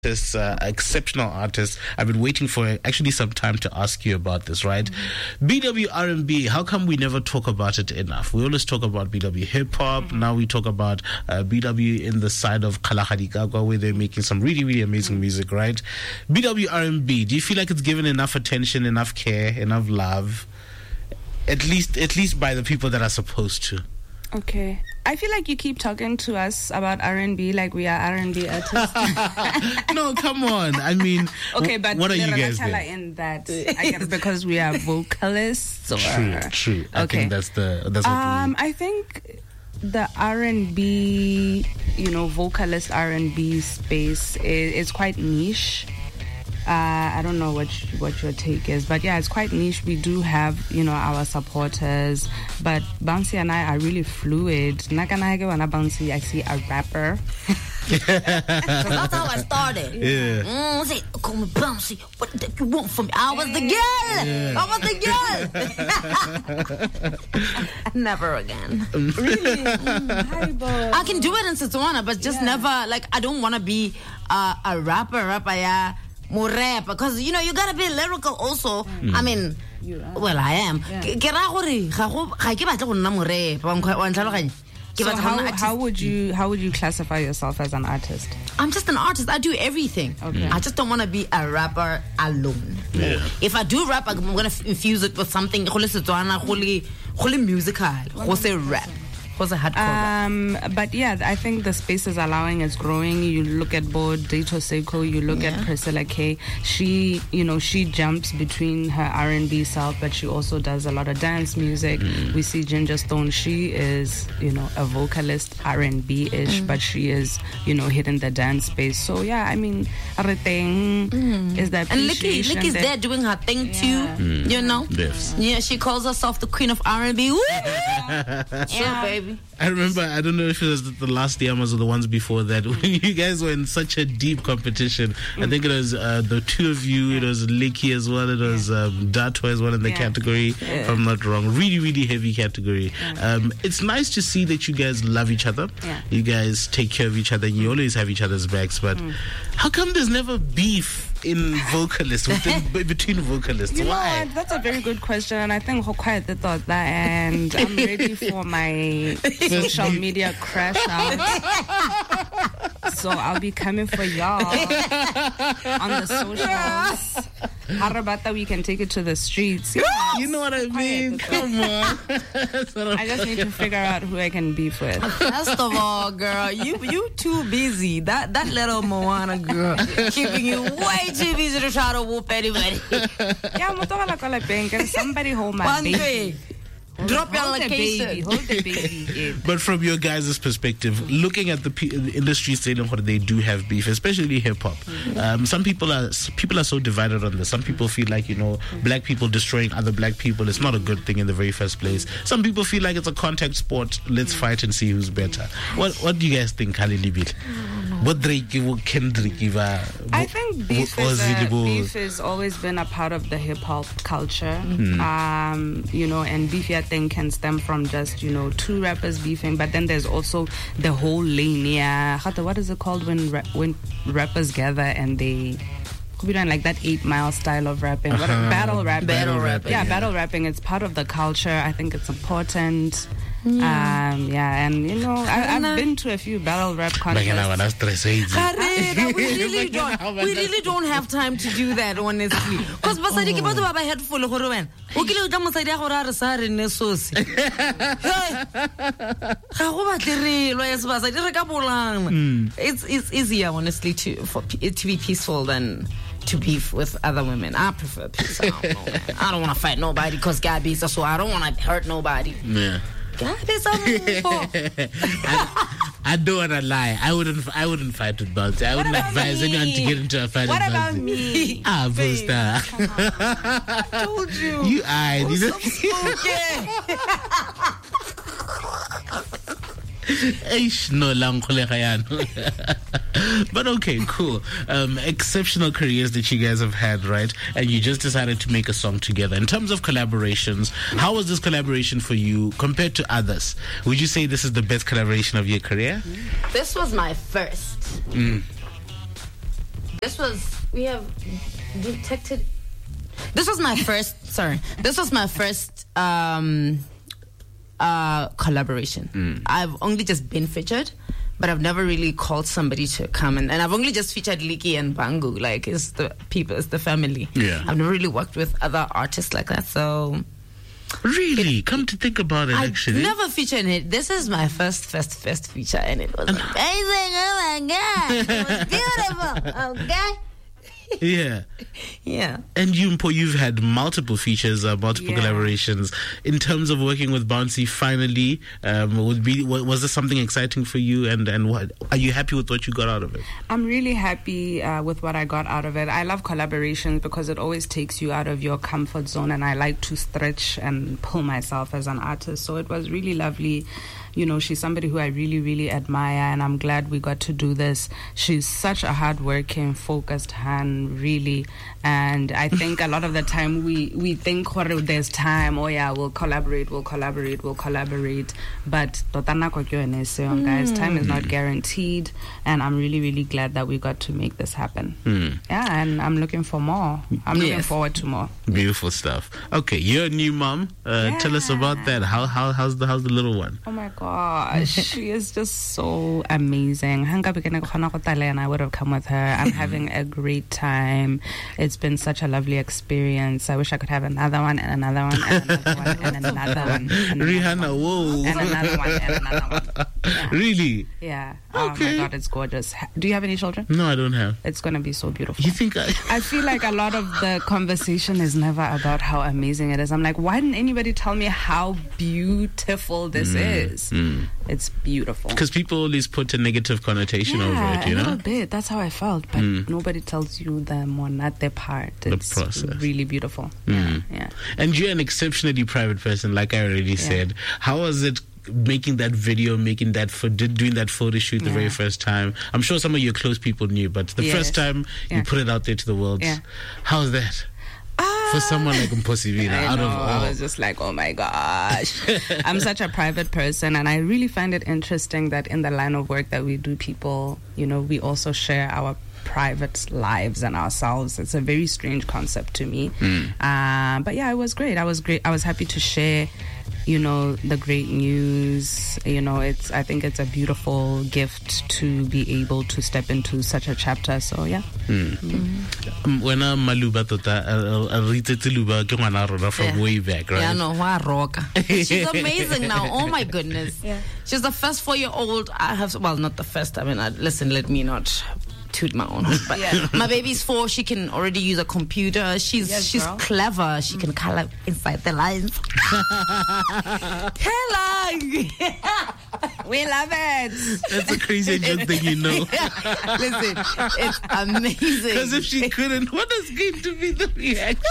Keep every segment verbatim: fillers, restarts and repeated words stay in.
This uh, exceptional artist. I've been waiting for actually some time to ask you about this, right? Mm-hmm. B W R and B, how come we never talk about it enough? We always talk about B W hip hop. Mm-hmm. Now we talk about uh, B W in the side of Kalahari Gagwa, where they're making some really, really amazing mm-hmm. music, right? B W R and B, do you feel like it's given enough attention, enough care, enough love? At least, at least by the people that are supposed to. Okay. I feel like you keep talking to us about R and B like we are R and B artists. No, come on. I mean, okay, but what are you guys doing? In that, I guess because we are vocalists. Or, true, true. I okay. think that's the that's what um. we... I think the R and B, you know, vocalist R and B space is, is quite niche. Uh, I don't know what you, what your take is, but yeah, it's quite niche. We do have, you know, our supporters, but Bouncy and I are really fluid. Nakanage wana Bouncy, I see a rapper. That's how I started. Yeah. Mm, say, call me Bouncy. What do you want from me? I was the girl. Yeah. I was the girl. Never again. Really? Mm, hi, boy. I can do it in Setswana, but just yeah. never. Like, I don't want to be uh, a rapper, rapper, yeah. More rap, because you know you gotta be lyrical also. Mm. I mean, well, I am. So how, how would you how would you classify yourself as an artist? I'm just an artist. I do everything. Okay. I just don't want to be a rapper alone. Yeah. If I do rap, I'm gonna infuse it with something musical, rap. Was a hardcore um, but yeah, I think the space is allowing, it's growing. You look at Bo Dato Seiko, you look yeah. at Priscilla K. She, you know, she jumps between her R and B self, but she also does a lot of dance music. Mm. We see Ginger Stone. She is, you know, a vocalist, R and B-ish, mm. but she is, you know, hitting the dance space. So yeah, I mean, everything mm. is that. And Licky, Licky's there doing her thing yeah. too. Mm. You know, yes. Yeah, she calls herself the queen of R and B. Yeah, yeah, baby. I remember, I don't know if it was the last Yamas or the ones before that, when you guys were in such a deep competition. I think it was uh, the two of you, it was Licky as well, it was um, Dato as well in the yeah. category, yeah. if I'm not wrong. Really, really heavy category. Yeah. Um, it's nice to see that you guys love each other. Yeah. You guys take care of each other, and you always have each other's backs. But mm. how come there's never beef in vocalists, within, between vocalists? You Why? Know what? That's a very good question, and I think Hokwai thought that, and I'm ready for my social media crash out. So I'll be coming for y'all on the socials. Harabata, we can take it to the streets. Yeah. You know what I mean? Come on. I just need to figure out who I can beef with. First of all, girl, you you too busy. That that little Moana girl keeping you way too busy to try to whoop anybody. Yeah, somebody hold my One baby. thing. Drop your location. Baby. Hold the baby. Yeah. But from your guys' perspective, looking at the, P- the industry scene and what they do have beef, especially hip hop. Mm-hmm. Um, some people are people are so divided on this. Some people feel like, you know, mm-hmm. black people destroying other black people is not a good thing in the very first place. Some people feel like it's a contact sport. Let's mm-hmm. fight and see who's better. What What do you guys think, Kali Libit? What Drake, what Kendrick, I think beef is, a, beef has always been a part of the hip hop culture. Mm. Um, you know, and beef I think can stem from just, you know, two rappers beefing, but then there's also the whole lane. Yeah, what is it called when ra- when rappers gather and they be doing like that eight mile style of rapping? What, uh-huh. Battle rapping. Battle rapping. Yeah, yeah, battle rapping. It's part of the culture. I think it's important. Yeah. Um, yeah, and you know, I, I've been to a few battle rap contests. we really don't. We really don't have time to do that, honestly. Because basadi ke batho ba ba head full gore wena. O kile o tla mosadi a gore a re sa re ne sosi. Hey. Ga go batle re lo ya se basadi re ka bolana. It's it's easier honestly to for it to be peaceful than to beef with other women. I prefer peace. I don't know, man. I don't want to fight nobody because God beats us, so I don't want to hurt nobody. Yeah. God beats us. I, I don't want to lie. I wouldn't. I wouldn't fight with Bouncy. I wouldn't advise me? anyone to get into a fight what with Bouncy. What about me? Ah, Busta. I told you. You eyed. You know? Eish, no lang But okay, cool. Um, exceptional careers that you guys have had, right? And you just decided to make a song together. In terms of collaborations, how was this collaboration for you compared to others? Would you say this is the best collaboration of your career? This was my first. Mm. This was, we have detected, this was my first, sorry, this was my first um, uh, collaboration. Mm. I've only just been featured, but I've never really called somebody to come. And, and I've only just featured Liki and Bangu, like it's the people, it's the family. Yeah. I've never really worked with other artists like that, so... Really? It, Come to think about it, I actually. never featured it. This is my first, first, first feature, and it was amazing. Oh my God. It was beautiful. Okay? Yeah. Yeah. And you, Mpo, you've had multiple features, uh, multiple Yeah. collaborations. In terms of working with Bouncy, finally, um, would be wa- was this something exciting for you? And, and what are you happy with what you got out of it? I'm really happy uh, with what I got out of it. I love collaborations because it always takes you out of your comfort zone, and I like to stretch and pull myself as an artist. So it was really lovely. You know, she's somebody who I really, really admire, and I'm glad we got to do this. She's such a hardworking, focused hand, really. And I think a lot of the time we, we think oh, there's time, oh yeah, we'll collaborate, we'll collaborate, we'll collaborate. But mm. guys, time is not guaranteed, and I'm really, really glad that we got to make this happen. Mm. Yeah, and I'm looking for more. I'm yes. looking forward to more. Beautiful stuff. Okay, you're a new mom. Uh, yeah. Tell us about that. How how how's the how's the little one? Oh my gosh, she is just so amazing. And I would have come with her. I'm having a great time. It's been such a lovely experience. I wish I could have another one and another one and another one and another one. And Rihanna, whoa. And another one and another one. Yeah. Really? Yeah. Okay. Oh my God, it's gorgeous. Do you have any children? No, I don't have. It's going to be so beautiful. You think I... I feel like a lot of the conversation is never about how amazing it is. I'm like, why didn't anybody tell me how beautiful this mm. is? Mm. It's beautiful. Because people always put a negative connotation yeah, over it, you a know? a little bit. That's how I felt. But mm. nobody tells you the more not their part. It's the process. Really beautiful. Mm. Yeah, yeah. And you're an exceptionally private person, like I already yeah. said. How was it making that video, making that for doing that photo shoot the yeah. very first time? I'm sure some of your close people knew, but the yes. first time yeah. you put it out there to the world, yeah. how's that? For someone like Mposibila, I out know, of all. I was just like, oh my gosh. I'm such a private person, and I really find it interesting that in the line of work that we do, people, you know, we also share our private lives and ourselves. It's a very strange concept to me. Mm. Uh, but yeah, it was great. I was great. I was happy to share, you know, the great news. You know, it's, I think it's a beautiful gift to be able to step into such a chapter. So yeah. Mm. Mm-hmm. When I'm Maluba Tota, Rita Tuluba, from way back, right? Yeah, no, roka. She's amazing now. Oh my goodness. Yeah. She's the first four-year-old I have. Well, not the first. I mean, I, listen, let me not toot my own horn, but yeah. my baby's four. She can already use a computer. She's yes, she's girl. clever. She mm. can color inside the lines. Hello. We love it. That's a crazy joke thing, you know. Listen, it's amazing. Because if she couldn't, what is going to be the reaction?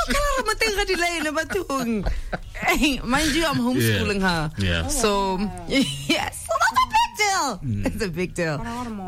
Mind you, I'm homeschooling yeah. her. Yeah. So, yes. So that's a big deal. Mm. It's a big deal.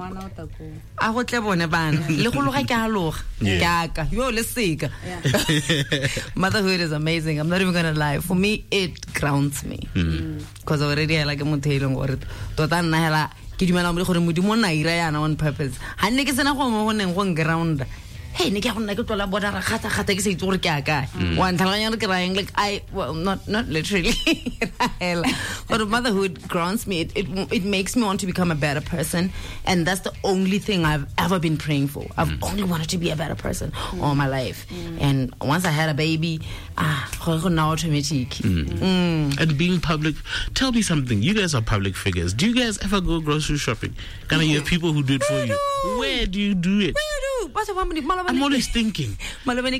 Motherhood is amazing. I'm not even gonna lie. For me, it grounds me because mm. already I like a motel or tota nna hela ke dumela mo gore modimo na ira yana on purpose. Ha nne ke sena go mo go neng go ground. Hey, ne ke gonna ke tola boda ra khata khata ke se itse gore ke aka wa ntlhalanya re ke raeng like I well not not literally but motherhood grants me it, it it makes me want to become a better person, and that's the only thing I've ever been praying for. I've mm. only wanted to be a better person mm. all my life, mm. and once I had a baby, ah, now automatic. Mm. Mm. And being public, tell me something. You guys are public figures. Do you guys ever go grocery shopping? Kind of you have people who do it for you. Where do you do it? I'm always thinking. And uh,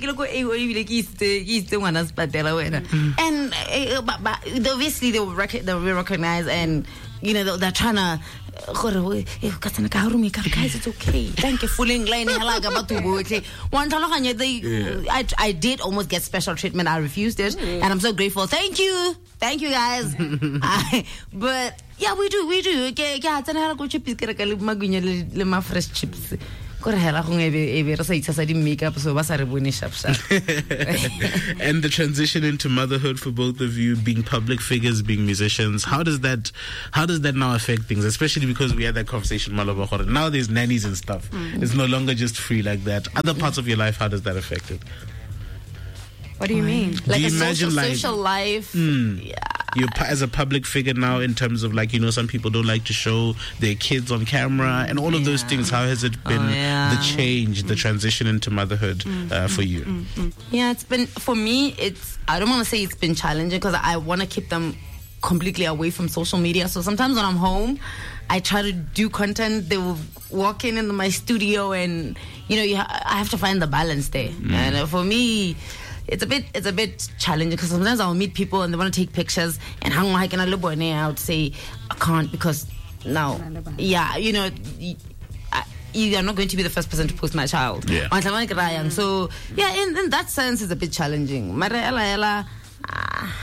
obviously they will, rec- they will recognize, and you know they're trying to. It's okay. Thank you. Fooling line. I I did almost get special treatment. I refused it, and I'm so grateful. Thank you, thank you guys. I, but yeah, we do, we do. Fresh chips. kore hela gongwe e be re sa itsa sa di makeup so ba sa re bone sharp sharp. And the transition into motherhood for both of you, being public figures, being musicians, how does that how does that now affect things? Especially because we had that conversation Malaba. Now there's nannies and stuff. Mm-hmm. It's no longer just free like that. Other parts of your life, how does that affect it? What do you mean? Like do you a imagine social, like, social life. Mm, Yeah. You're pu- as a public figure now, in terms of like, you know, some people don't like to show their kids on camera and all of those Yeah. things. How has it been, Oh, yeah. the change, the transition into motherhood uh, for you? Yeah, it's been, for me, it's, I don't want to say it's been challenging because I want to keep them completely away from social media. So sometimes when I'm home, I try to do content. They will walk in in my studio and, you know, you ha- I have to find the balance there. And uh, for me, it's a bit it's a bit challenging because sometimes I'll meet people and they want to take pictures and hang I can I would say I can't because now, yeah, you know, y- I- you are not going to be the first person to post my child. Yeah. So yeah, in, in that sense, it's a bit challenging. Mara ela ela, ah,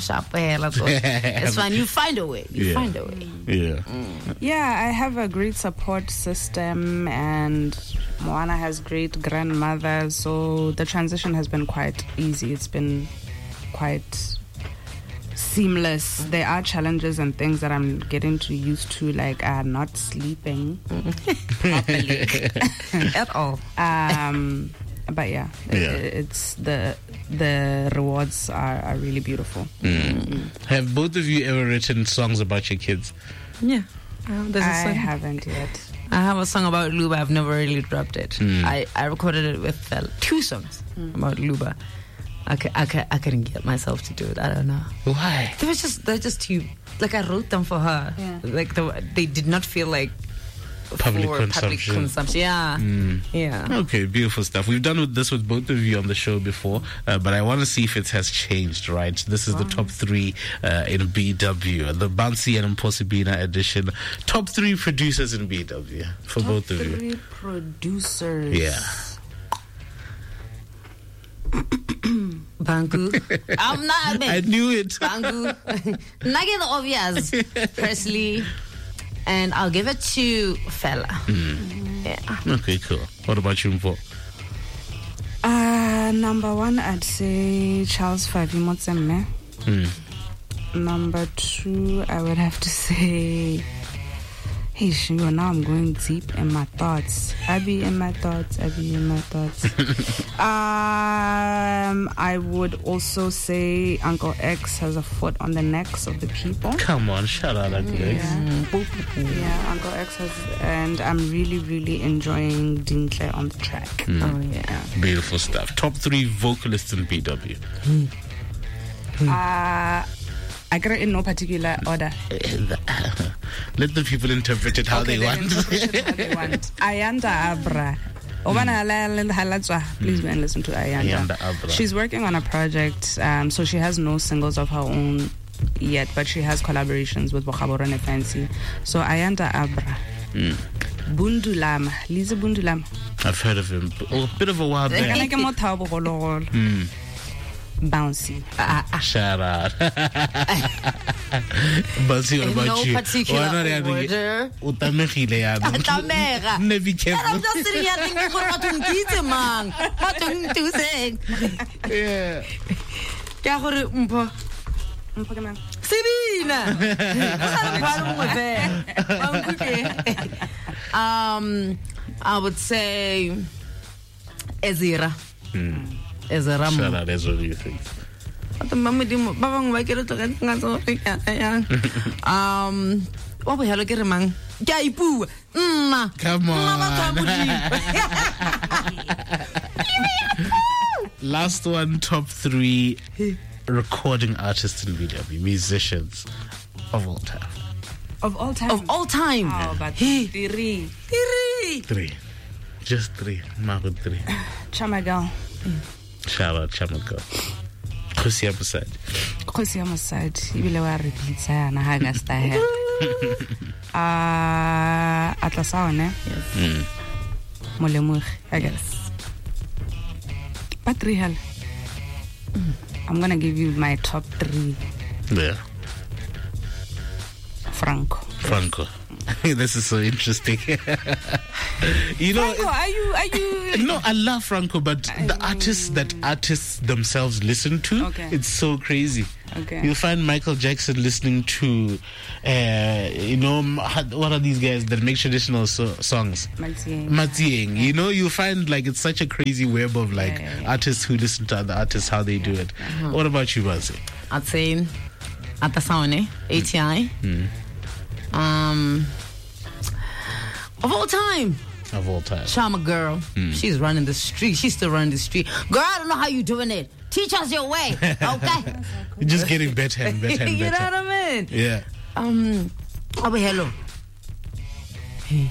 it's fine. You find a way. You Yeah. find a way. Yeah. Yeah, I have a great support system, and Moana has great grandmothers, so the transition has been quite easy. It's been quite seamless. There are challenges and things that I'm getting to used to, like uh, not sleeping properly At all. um, but yeah, Yeah. It, it's the the rewards are, are really beautiful. Have both of you ever written songs about your kids? Yeah. Um, there's a I song. haven't yet. I have a song about Luba. I've never really dropped it. I, I recorded it with uh, two songs about Luba. I, c- I, c- I couldn't get myself to do it. I don't know. Why? They were just they're just too like I wrote them for her. Yeah. Like they, they did not feel like Public for consumption. Public consumption. Yeah. Yeah. Okay, beautiful stuff. We've done with this with both of you on the show before, uh, but I want to see if it has changed, right? This is the top three uh, in B W, the Bouncy and Impossibina edition. Top three producers in B W for both of you. Three producers. Yeah. Bangu. I'm not. I knew it. Bangu. Nugget the obvious. Presley. And I'll give it to Fela. Yeah. Okay, cool. What about you, Mpo? Uh, number one, I'd say Charles Favi Motsemme. Mm. Number two, I would have to say, hey, Shingo, now I'm going deep in my thoughts. I be in my thoughts. I be in my thoughts. um, I would also say Uncle X has a foot on the necks of the people. Come on, shout out Uncle X. Yeah, Uncle X has, and I'm really, really enjoying Dintle on the track. Oh, yeah. Beautiful stuff. Top three vocalists in B W. Uh, I got it in no particular order. Let the people interpret it how Okay, they they want. interpret it how they want. Ayanda Abra. Please go and listen to Ayanda. Ayanda Abra. She's working on a project, um, so she has no singles of her own yet, but she has collaborations with Bokhaborone Fancy. So Ayanda Abra. Mm. Bundulama. Lisa Bundulama. I've heard of him. A bit of a while back. Mm. Bouncy. Shout out. Bouncy, what In about no you? particular Why not order. Utamegile ya. Tamega. Ne be And careful. I'm just sitting here thinking, what do you man? What do you say? Yeah. Kya gore mpho? Sibina. Um, I would say Ezira. Ezra. Shout out, that's what you think. Um, what we have to man? Jaipu. Come on. Last one, top three recording artists in B W, musicians of all time. Of all time. Of all time. Oh, but Hey. Tiri. Tiri. Three. Just three. Marco three. Chamagal. Shout out Chamako. Khosi Abusad. Khosi Abusad. Ibile wa repeat yana ha ga style. Ah, Atlasaone. Mm. Molemogi, I guess. Patrial. I'm gonna give you my top three. Yeah. Franco. Franco. This is so interesting. You know, Franco, are you? Are you? no, I love Franco, but the artists that artists themselves listen to, Okay. it's so crazy. Okay. You'll find Michael Jackson listening to, uh, you know, m- what are these guys that make traditional so- songs? Matsieng. Matsieng. You know, you'll find like it's such a crazy web of like Yeah, yeah, yeah. artists who listen to other artists, how they do it. What about you, Bazi? I'd say Atasaone, A T I. Um, of all time, Of all time. Shama girl. She's running the street. She's still running the street. Girl, I don't know how you doing it. Teach us your way, okay? You're just getting better and better and You know better. what I mean? Yeah. Um, oh, but hello. Hey.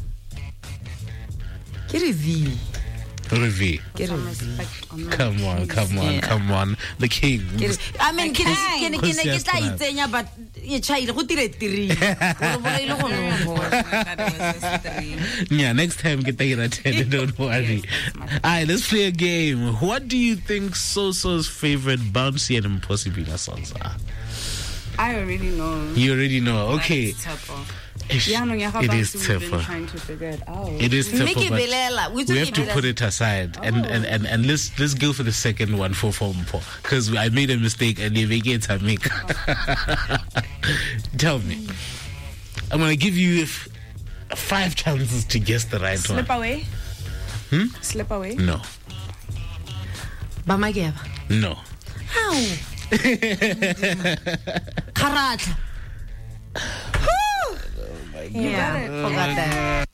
Get a V. Revi. Get a Some V. respect on that. Come on, come on, Yeah. come on. The king. Get a- I mean, can I can I Because can I yes, get tonight. that but you try to tire three. Gore bola ile go no. That was just three. Yeah, next time get that attended, don't worry. Alright, let's play a game. What do you think So-So's favorite bouncy and impossible songs are? I already know. You already know. Okay. That's Tshepo. Ish, Yeah, no, yeah, it is we've been Tshepo. trying to figure it out. It is Make Tshepo, it but belela. We we have to put it aside and, and, and, and let's let's go for the second one for Fompo because I made a mistake and you make it a make. Tell me, I'm gonna give you f- five chances to guess the right Slip one. away. Hmm? Slip away. No, Bamageba. no. How? Karata. Yeah, forgot that.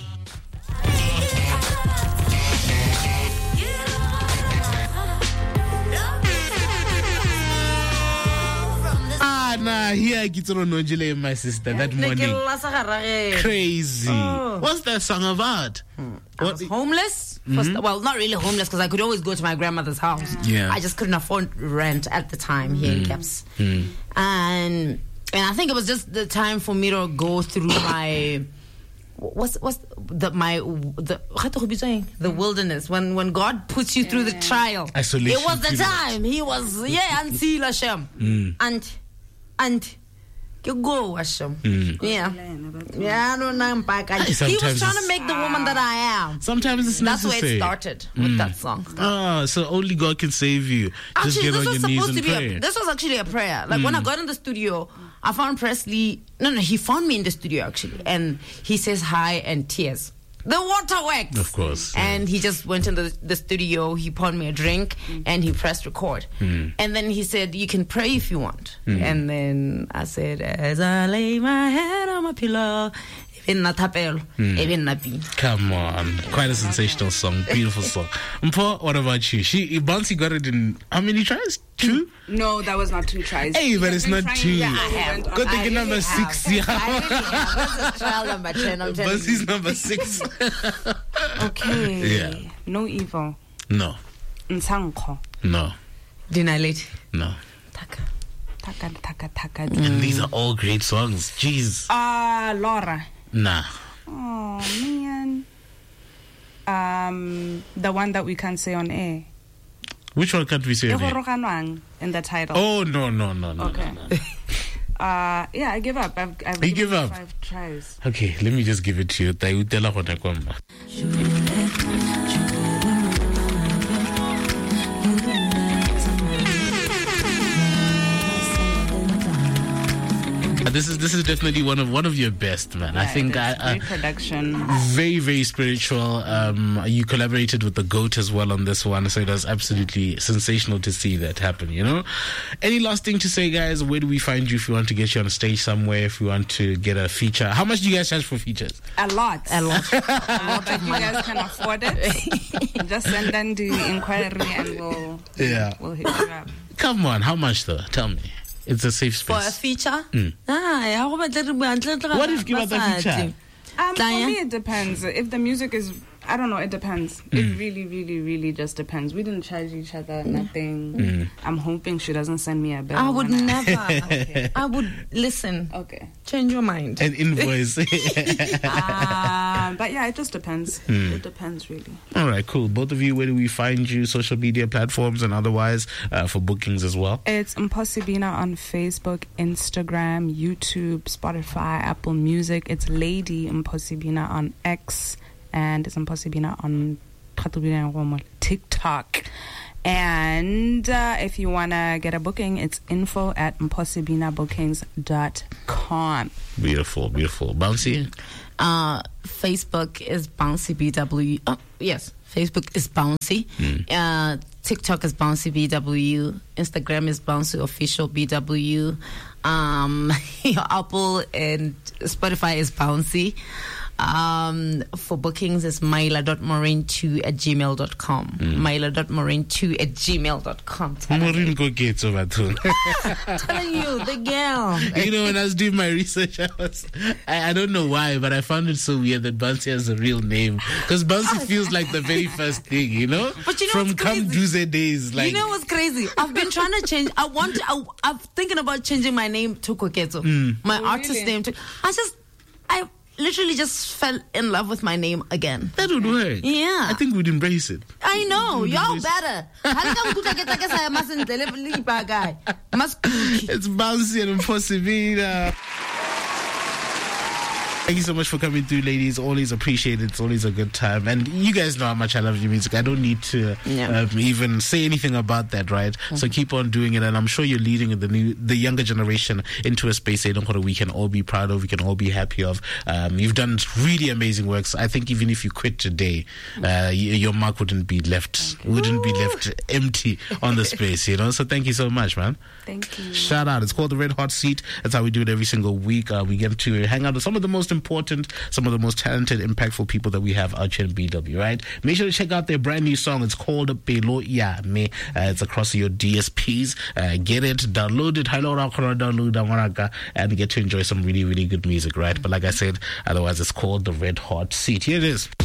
Ah, nah. Here I get on Nojile and my sister that morning. Crazy. Oh. What's that song about? I was homeless. First, well, not really homeless because I could always go to my grandmother's house. Yeah. I just couldn't afford rent at the time here in Caps. And and I think it was just the time for me to go through my what's what's the my the the wilderness when when God puts you through the trial. Isolation It was the period. time. He was yeah and see Hashem and and you go Hashem. Yeah. Yeah, no, no, he was sometimes trying to it's- make the woman that I am. Sometimes it's That's where necessary. it started with that song. Ah, so only God can save you. Just Actually, get this on was your knees supposed and to be pray. a, this was actually a prayer. Like when I got in the studio, I found Presley. No, no, he found me in the studio actually, and he says hi and tears. The waterworks, Of course, yeah. And he just went into the, the studio. He poured me a drink, and he pressed record. And then he said, "You can pray if you want." And then I said, "As I lay my head on my pillow." Even na tapelo, even na pina. Come on. Quite a sensational song. Beautiful song. Mpo, what about you? She Bouncy got it in how many tries? Two? No, that was not two tries. Hey, but I've it's been not trying- two. Yeah, I I have. went on- Got I the really number have. six, I yeah. really have. This is trial number ten. I'm telling you. Bouncy's number six. Okay. Yeah. No evil. No. Nsankho. No. Dinalate. No. Taka. Taka taka taka. And these are all great songs. Jeez. Ah, Laura. Nah. Oh man. Um, the one that we can't say on air. Which one can't we say? E on here? goroganwang in the title. Oh, no, no, no, no. Okay. no, no. Uh, yeah, I give up. I've, I've You given give it up? Five tries. Okay, let me just give it to you. Tautela gona kwamba. Uh, This is this is definitely one of one of your best, man. I Yeah, think it I, is. I, Great production. very very spiritual. Um, you collaborated with the GOAT as well on this one, so it was absolutely sensational to see that happen. You know, any last thing to say, guys? Where do we find you if we want to get you on stage somewhere? If we want to get a feature, how much do you guys charge for features? A lot. A lot. Uh, but you guys can afford it. Just send them the inquiry and we'll Yeah. we'll hit you up. Come on, how much though? Tell me. It's a safe For a space. feature? Mm. Ah, ya go batla re bua ntle le What if you got the feature? Um, for Tanya? me, it depends. If the music is, I don't know, it depends. It really, really, really just depends. We didn't charge each other, nothing. I'm hoping she doesn't send me a bill. I would when I- never. Okay. I would listen. Okay. Change your mind. An invoice. Um, but yeah, it just depends. It depends, really. All right, cool. Both of you, where do we find you? Social media platforms and otherwise uh, for bookings as well. It's Impossibina on Facebook, Instagram, YouTube, Spotify, Apple Music. It's Lady Impossibina on X and it's Impossibina on TikTok. And uh, if you want to get a booking, it's info at impossibina bookings dot com. Beautiful, beautiful. Bouncy? Uh, Facebook is Bouncy B W. Oh, yes. Facebook is Bouncy. Mm. Uh, TikTok is Bouncy B W. Instagram is Bouncy Official B W. Um, Apple and Spotify is Bouncy. Um, for bookings, it's myla dot moraine two at gmail dot com. Mm. myla dot moraine two at gmail dot com. Maureen go get over too. Telling you, the girl. You know, when I was doing my research, I was, I, I don't know why, but I found it so weird that Bouncy has a real name. Because Bouncy feels like the very first thing, you know? But you know From Come Tuesday days. Like, you know what's crazy? I've been trying to change. I want to, I, I'm thinking about changing my name to Koketso. Mm. My oh, artist really? name. To, I just, I literally just fell in love with my name again. That would work. Yeah. I think we'd embrace it. I know. Y'all better. It's Bouncy and Impossibina. Thank you so much for coming through, ladies. Always appreciate it. It's always a good time. And you guys know how much I love your music. I don't need to yeah. um, even say anything about that, right? Mm-hmm. So keep on doing it. And I'm sure you're leading the new, the younger generation into a space they don't know we can all be proud of, we can all be happy of. Um, you've done really amazing work. So I think even if you quit today, uh, your mark wouldn't be left, okay. wouldn't be left empty on the space, you know? So thank you so much, man. Thank you. Shout out. It's called the Red Hot Seat. That's how we do it every single week. Uh, we get to hang out with some of the most important, some of the most talented, impactful people that we have out here in B W, right? Make sure to check out their brand new song. It's called Pelo Ya Me. Uh, it's across your D S Ps. Uh, get it, download it, download, and get to enjoy some really, really good music, right? But like I said, otherwise it's called the Red Hot Seat. Here it is.